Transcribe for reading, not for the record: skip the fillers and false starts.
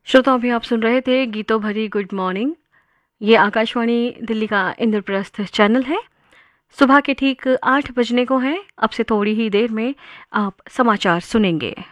श्रोताओं, अभी आप सुन रहे थे गीतों भरी गुड मॉर्निंग। ये आकाशवाणी दिल्ली का इंद्रप्रस्थ चैनल है। सुबह के ठीक 8 बजने को हैं। अब से थोड़ी ही देर में आप समाचार सुनेंगे।